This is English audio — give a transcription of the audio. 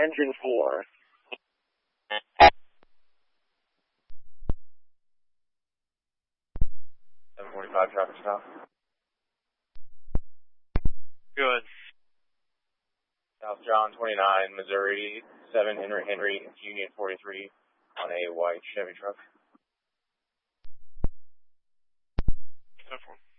engine 4. 745 traffic stop. Good. South John 29, Missouri, 7 Henry, Union 43 on a white Chevy truck. 10-4.